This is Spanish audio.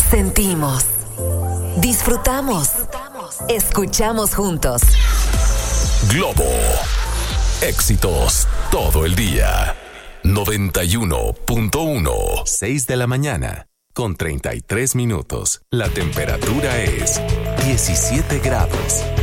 Sentimos, disfrutamos, escuchamos juntos. Globo. Éxitos todo el día. 91.1. 6 de la mañana, con 33 minutos. La temperatura es 17 grados.